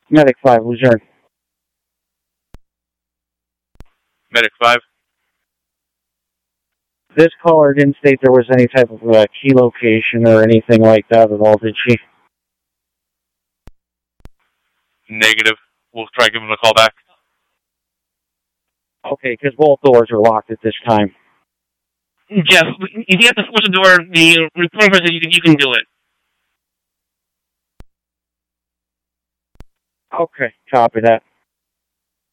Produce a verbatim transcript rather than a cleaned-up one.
Medic five, Luzerne. Medic five. This caller didn't state there was any type of uh, key location or anything like that at all, did she? Negative. We'll try giving them a call back. Okay, because both doors are locked at this time. Jeff, if you have to force the door, the report says you can, you can do it. Okay, copy that.